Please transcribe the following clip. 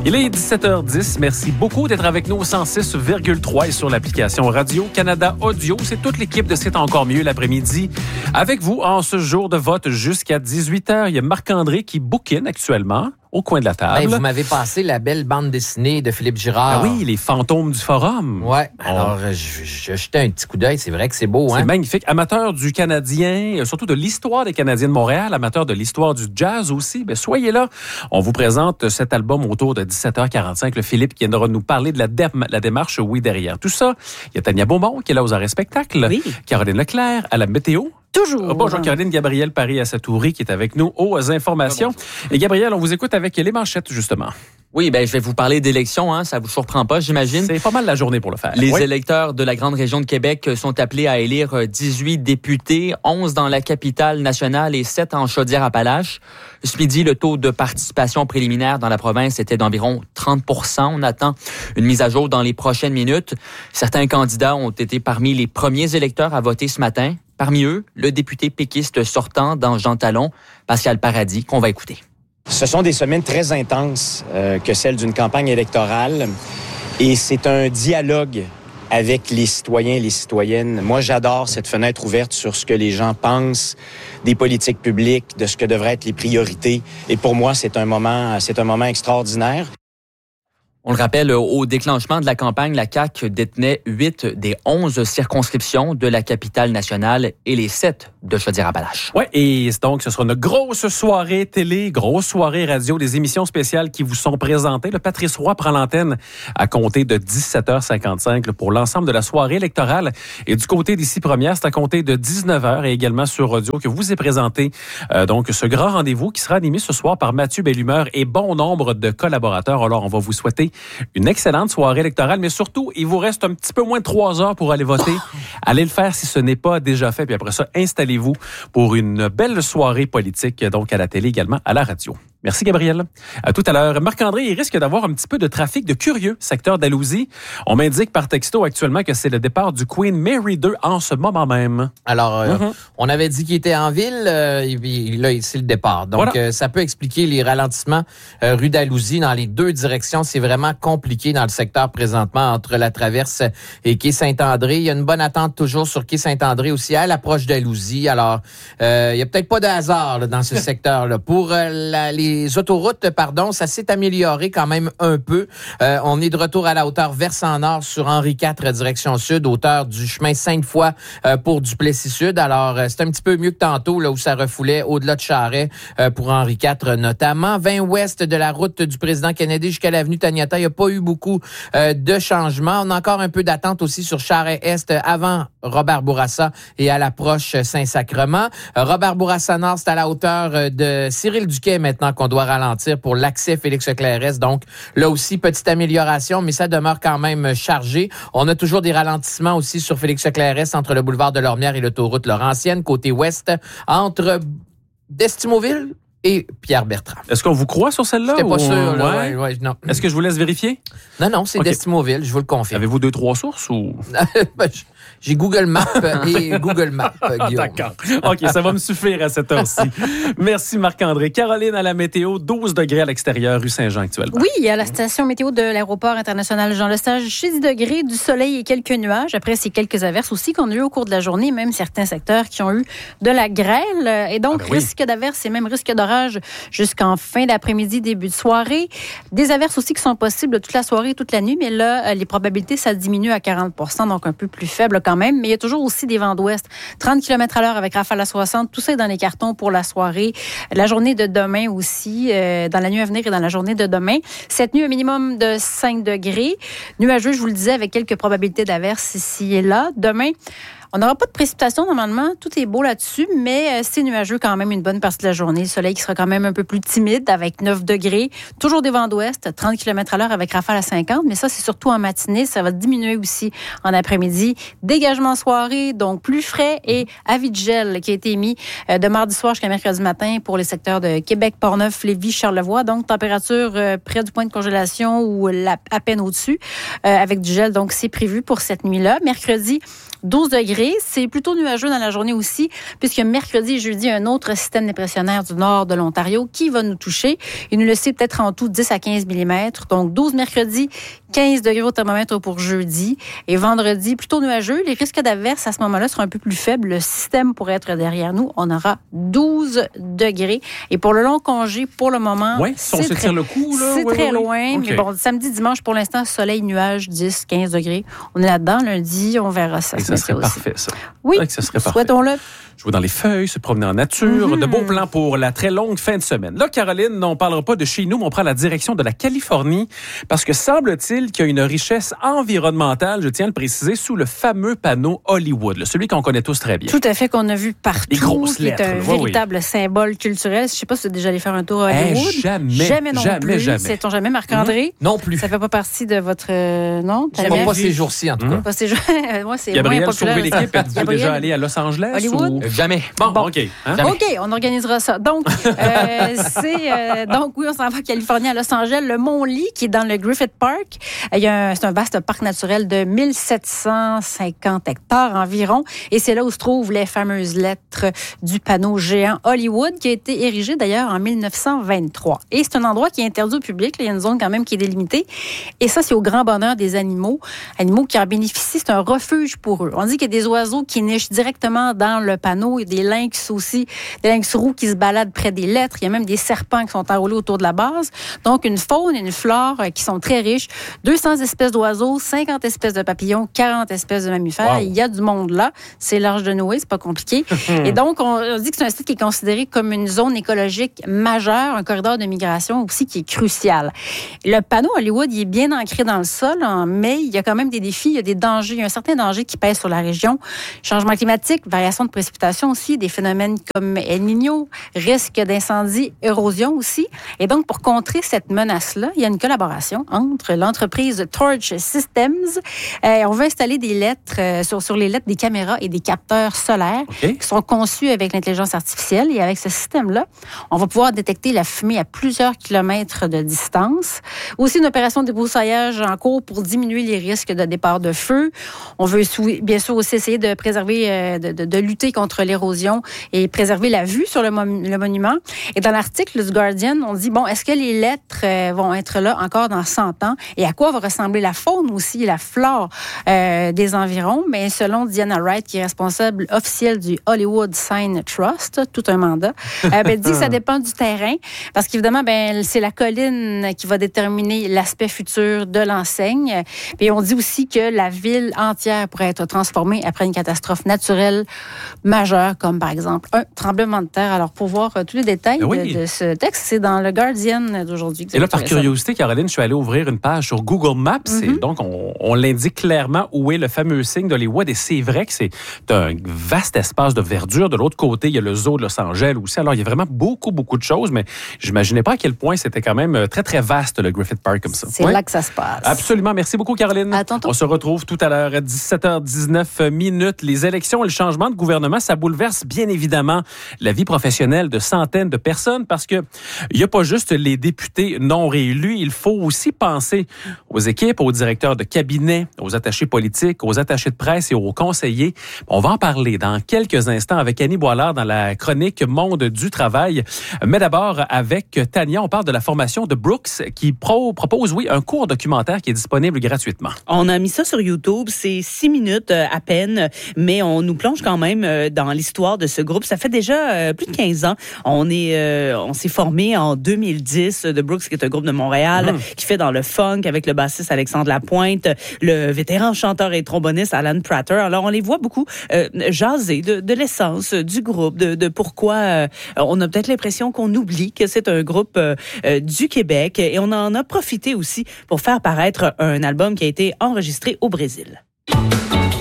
Il est 17h10. Merci beaucoup d'être avec nous au 106,3 et sur l'application Radio-Canada Audio. C'est toute l'équipe de C'est encore mieux l'après-midi. Avec vous, en ce jour de vote jusqu'à 18h, il y a Marc-André qui bouquine actuellement au coin de la table. Hey, vous m'avez passé la belle bande dessinée de Philippe Girard. Ah oui, les fantômes du forum. Ouais. Alors, je jetais un petit coup d'œil. C'est vrai que c'est beau, hein? C'est magnifique. Amateur du Canadien, surtout de l'histoire des Canadiens de Montréal, amateur de l'histoire du jazz aussi, bien, soyez là. On vous présente cet album autour de 17h45. Le Philippe qui viendra nous parler de la démarche Oui derrière. Tout ça, il y a Tania Beaumont qui est là aux arrêts spectacles. Oui. Caroline Leclerc à la météo. Toujours. Bonjour Caroline, Gabriel Paris-Assatouri qui est avec nous aux informations. Et Gabriel, on vous écoute avec les manchettes justement. Oui, je vais vous parler d'élections, ça vous surprend pas, j'imagine. C'est pas mal la journée pour le faire. Les électeurs de la grande région de Québec sont appelés à élire 18 députés, 11 dans la capitale nationale et 7 en Chaudière-Appalaches. Ce midi, le taux de participation préliminaire dans la province était d'environ 30 %. On attend une mise à jour dans les prochaines minutes. Certains candidats ont été parmi les premiers électeurs à voter ce matin. Parmi eux, le député péquiste sortant dans Jean Talon, Pascal Paradis, qu'on va écouter. Ce sont des semaines très intenses que celles d'une campagne électorale et c'est un dialogue avec les citoyens et les citoyennes. Moi, j'adore cette fenêtre ouverte sur ce que les gens pensent des politiques publiques, de ce que devraient être les priorités. Et pour moi, c'est un moment extraordinaire. On le rappelle, au déclenchement de la campagne, la CAQ détenait 8 des 11 circonscriptions de la capitale nationale et les 7 de Chaudière-Appalaches. Oui, et donc ce sera une grosse soirée télé, grosse soirée radio, des émissions spéciales qui vous sont présentées. Le Patrice Roy prend l'antenne à compter de 17h55 pour l'ensemble de la soirée électorale. Et du côté d'Ici Première, c'est à compter de 19h et également sur radio que vous est présenté donc ce grand rendez-vous qui sera animé ce soir par Mathieu Bellumeur et bon nombre de collaborateurs. Alors, on va vous souhaiter une excellente soirée électorale, mais surtout, il vous reste un petit peu moins de 3 heures pour aller voter. Allez le faire si ce n'est pas déjà fait, puis après ça, installez-vous pour une belle soirée politique, donc à la télé également, à la radio. Merci, Gabriel. À tout à l'heure. Marc-André, il risque d'avoir un petit peu de trafic de curieux, secteur d'Alousie. On m'indique par texto actuellement que c'est le départ du Queen Mary 2 en ce moment même. Alors, on avait dit qu'il était en ville, là, c'est le départ. Donc, voilà. Ça peut expliquer les ralentissements rue d'Alousie dans les deux directions. C'est vraiment compliqué dans le secteur présentement entre la traverse et quai Saint-André. Il y a une bonne attente toujours sur quai Saint-André aussi à l'approche d'Alousie. Alors, il y a peut-être pas de hasard là, dans ce secteur-là. Pour les autoroutes, ça s'est amélioré quand même un peu. On est de retour à la hauteur versant nord sur Henri IV, direction sud, hauteur du chemin Sainte-Foy pour Duplessis-Sud. Alors, c'est un petit peu mieux que tantôt, là où ça refoulait au-delà de Charest pour Henri IV notamment. 20 ouest de la route du président Kennedy jusqu'à l'avenue Taniata, il n'y a pas eu beaucoup de changements. On a encore un peu d'attente aussi sur Charest-Est avant Robert Bourassa et à l'approche Saint-Sacrement. Robert Bourassa Nord, c'est à la hauteur de Cyril Duquet maintenant qu'on doit ralentir pour l'accès Félix-Leclerc. Donc, là aussi, petite amélioration, mais ça demeure quand même chargé. On a toujours des ralentissements aussi sur Félix-Leclerc entre le boulevard de Lormière et l'autoroute Laurentienne, côté ouest, entre Destimoville et Pierre-Bertrand. Est-ce qu'on vous croit sur celle-là? J'étais pas sûr. Là, ouais, non. Est-ce que je vous laisse vérifier? Non, c'est okay. Destimoville, je vous le confirme. Avez-vous 2-3 sources ou? J'ai Google Maps et Google Maps, Guillaume. D'accord. OK, ça va me suffire à cette heure-ci. Merci Marc-André. Caroline à la météo, 12 degrés à l'extérieur, rue Saint-Jean actuellement. Oui, à la station météo de l'aéroport international Jean-Lesage, chez 10 degrés, du soleil et quelques nuages. Après, c'est quelques averses aussi qu'on a eu au cours de la journée, même certains secteurs qui ont eu de la grêle. Et donc, risque d'averses et même risque d'orage jusqu'en fin d'après-midi, début de soirée. Des averses aussi qui sont possibles toute la soirée et toute la nuit, mais là, les probabilités, ça diminue à 40 %, donc un peu plus faible quand même, mais il y a toujours aussi des vents d'ouest. 30 km/h avec rafale à 60, tout ça est dans les cartons pour la soirée. La journée de demain aussi, dans la nuit à venir et dans la journée de demain. Cette nuit, un minimum de 5 degrés. Nuageux, je vous le disais, avec quelques probabilités d'averses ici et là. Demain, on n'aura pas de précipitations normalement, tout est beau là-dessus, mais c'est nuageux quand même une bonne partie de la journée. Le soleil qui sera quand même un peu plus timide avec 9 degrés. Toujours des vents d'ouest, 30 km/h avec rafale à 50, mais ça c'est surtout en matinée, ça va diminuer aussi en après-midi. Dégagement soirée, donc plus frais et avis de gel qui a été émis de mardi soir jusqu'à mercredi matin pour les secteurs de Québec, Portneuf, Lévis, Charlevoix. Donc température près du point de congélation ou à peine au-dessus avec du gel, donc c'est prévu pour cette nuit-là. Mercredi, 12 degrés degrés. C'est plutôt nuageux dans la journée aussi, puisque mercredi et jeudi, un autre système dépressionnaire du nord de l'Ontario qui va nous toucher. Il nous laisse peut-être en tout 10 à 15 mm. Donc, 12 mercredi, 15 degrés au thermomètre pour jeudi. Et vendredi, plutôt nuageux. Les risques d'averse à ce moment-là seront un peu plus faibles. Le système pourrait être derrière nous. On aura 12 degrés. Et pour le long congé, pour le moment, on s'étire le coup, là. C'est très loin. Okay. Mais bon, samedi, dimanche, pour l'instant, soleil, nuages, 10, 15 degrés. On est là-dedans. Lundi, on verra ça. Et ça serait parfait, ça. Oui, ça serait parfait. Souhaitons-le. Jouer dans les feuilles, se promener en nature, de beaux plans pour la très longue fin de semaine. Là, Caroline, on ne parlera pas de chez nous, mais on prend la direction de la Californie parce que semble-t-il qu'il y a une richesse environnementale, je tiens à le préciser, sous le fameux panneau Hollywood, celui qu'on connaît tous très bien. Tout à fait, qu'on a vu partout. Les grosses lettres. C'est un véritable symbole culturel. Je ne sais pas si tu as déjà allé faire un tour à Hollywood. Jamais non plus. Jamais. C'est-on jamais, Marc-André? Non plus. Ça ne fait pas partie de votre... non? Pas ces jours-ci, en tout cas. Pas ces jours. Moi, c'est Gabriel, sauver l'équipe, êtes-vous déjà allé à Los Angeles? Hollywood? Jamais. Bon. OK. OK, on organisera ça. Donc, donc oui, on s'en va en Californie, à Los Angeles. Le Mont Lee, qui est dans le Griffith Park. C'est un vaste parc naturel de 1750 hectares environ. Et c'est là où se trouvent les fameuses lettres du panneau géant Hollywood, qui a été érigé d'ailleurs en 1923. Et c'est un endroit qui est interdit au public. Il y a une zone quand même qui est délimitée. Et ça, c'est au grand bonheur des animaux qui en bénéficient. C'est un refuge pour eux. On dit qu'il y a des oiseaux qui nichent directement dans le panneau. Il y a des lynx aussi, des lynx roux qui se baladent près des lettres. Il y a même des serpents qui sont enroulés autour de la base. Donc, une faune et une flore qui sont très riches. 200 espèces d'oiseaux, 50 espèces de papillons, 40 espèces de mammifères. Wow. Il y a du monde là. C'est l'Arche de Noé, c'est pas compliqué. Et donc, on dit que c'est un site qui est considéré comme une zone écologique majeure, un corridor de migration aussi qui est crucial. Le panneau Hollywood, il est bien ancré dans le sol, mais il y a quand même des défis, il y a des dangers, il y a un certain danger qui pèse sur la région. Changement climatique, variation de précipitation aussi, des phénomènes comme El Niño, risque d'incendie, érosion aussi. Et donc, pour contrer cette menace-là, il y a une collaboration entre l'entreprise Torch Systems. On veut installer des lettres, sur les lettres, des caméras et des capteurs solaires qui sont conçus avec l'intelligence artificielle. Et avec ce système-là, on va pouvoir détecter la fumée à plusieurs kilomètres de distance. Aussi, une opération de débroussaillage en cours pour diminuer les risques de départ de feu. On veut bien sûr aussi essayer de préserver, de lutter contre l'érosion et préserver la vue sur le monument. Et dans l'article du Guardian, on dit, est-ce que les lettres vont être là encore dans 100 ans? Et à quoi va ressembler la faune aussi, la flore des environs? Mais selon Diana Wright, qui est responsable officielle du Hollywood Sign Trust, tout un mandat, dit que ça dépend du terrain, parce qu'évidemment, c'est la colline qui va déterminer l'aspect futur de l'enseigne. Et on dit aussi que la ville entière pourrait être transformée après une catastrophe naturelle majeure, comme par exemple un tremblement de terre. Alors, pour voir tous les détails de ce texte, c'est dans le Guardian d'aujourd'hui. Et là, par curiosité, Caroline, je suis allée ouvrir une page sur Google Maps. Et donc, on l'indique clairement où est le fameux signe d'Hollywood. Et c'est vrai que c'est un vaste espace de verdure. De l'autre côté, il y a le zoo de Los Angeles aussi. Alors, il y a vraiment beaucoup de choses, mais j'imaginais pas à quel point c'était quand même très, très vaste, le Griffith Park, comme ça. C'est là que ça se passe. Absolument. Merci beaucoup, Caroline. À tantôt. On se retrouve tout à l'heure à 17h19. Les élections et le changement de gouvernement, ça bouleverse bien évidemment la vie professionnelle de centaines de personnes parce que il n'y a pas juste les députés non réélus. Il faut aussi penser aux équipes, aux directeurs de cabinet, aux attachés politiques, aux attachés de presse et aux conseillers. On va en parler dans quelques instants avec Annie Boilard dans la chronique Monde du travail. Mais d'abord, avec Tania, on parle de la formation de Brooks qui propose, un cours documentaire qui est disponible gratuitement. On a mis ça sur YouTube. C'est 6 minutes à peine, mais on nous plonge quand même dans l'histoire de ce groupe. Ça fait déjà plus de 15 ans. On s'est formé en 2010. The Brooks, qui est un groupe de Montréal, qui fait dans le funk avec le bassiste Alexandre Lapointe, le vétéran chanteur et tromboniste Alan Prater. Alors, on les voit beaucoup jaser de l'essence du groupe, de pourquoi on a peut-être l'impression qu'on oublie que c'est un groupe du Québec. Et on en a profité aussi pour faire paraître un album qui a été enregistré au Brésil.